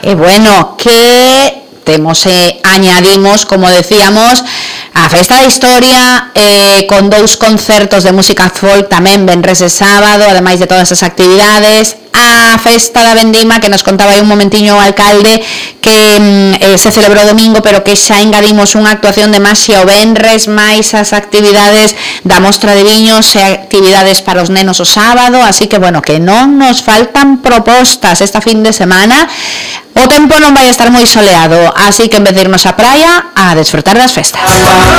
E bueno, que temos añadimos, como decíamos, a Festa da Historia con 2 concertos de música folk tamén venres e sábado, ademais de todas as actividades, a Festa da Vendima, que nos contaba aí un momentiño o alcalde que se celebrou domingo, pero que xa engadimos unha actuación de maxia o venres, máis as actividades da mostra de viños e actividades para os nenos o sábado, así que bueno, que non nos faltan propostas esta fin de semana. O tempo non vai estar moi soleado, así que en vez de irnos á praia, a desfrutar das festas.